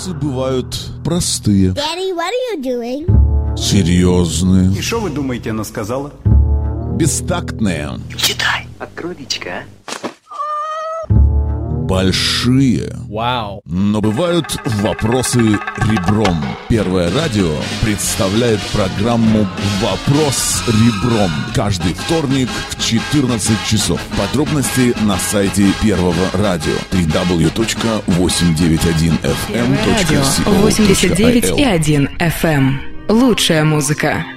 Вопросы бывают простые. Daddy, what are you doing? Серьезные. И что вы думаете, она сказала? Бестактные. Читай. Открой личико, а? Большие. Вау. Но бывают вопросы ребром. Первое радио представляет программу «Вопрос ребром». Каждый вторник в 14 часов. Подробности на сайте Первого радио. www.891fm.co.il. 89,1 FM. Лучшая музыка.